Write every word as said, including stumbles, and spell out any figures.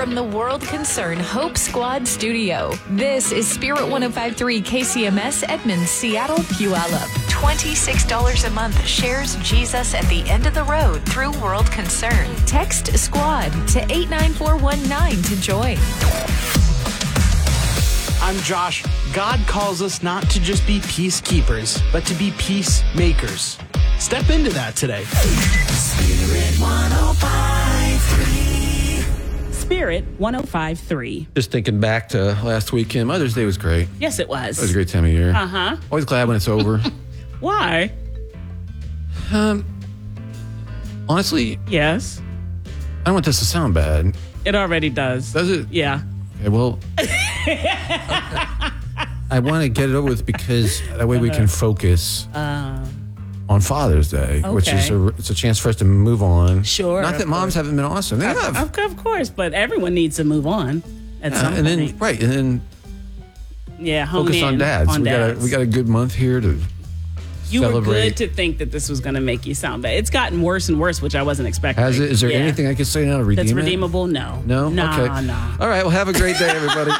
from the World Concern Hope Squad studio. This is Spirit one oh five point three K C M S Edmonds, Seattle, Puyallup. twenty-six dollars a month shares Jesus at the end of the road through World Concern. Text SQUAD to eight nine four one nine to join. I'm Josh. God calls us not to just be peacekeepers, but to be peacemakers. Step into that today. Spirit one oh five three. Spirit one oh five three. Just thinking back to last weekend, Mother's Day was great. Yes, it was. It was a great time of year. Uh-huh. Always glad when it's over. Why? um, honestly, Yes. I don't want this to sound bad. It already does. Does it? Yeah. Okay, well, I want to get it over with because that way we can focus Uh, on Father's Day, which is a, it's a chance for us to move on. Sure, Not that of moms course. haven't been awesome. They have. of, of course, but everyone needs to move on at Yeah, some and point. then right, and then yeah, hone focus in on dads. On we got a, dads. we got a good month here to You were celebrate. good to think that this was going to make you sound bad. It's gotten worse and worse, which I wasn't expecting. Has it? Is there Yeah. anything I can say now to redeem That's it? redeemable? No. No? Nah, Okay. nah. All right. Well, have a great day, everybody.